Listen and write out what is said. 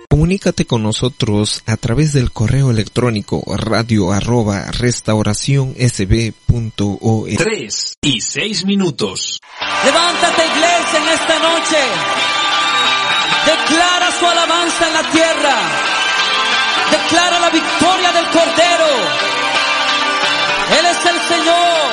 Comunícate con nosotros a través del correo electrónico radio@restauracionsb.org. 3:06. Levántate, iglesia, en esta noche. Declara su alabanza en la tierra. Declara la victoria del Cordero.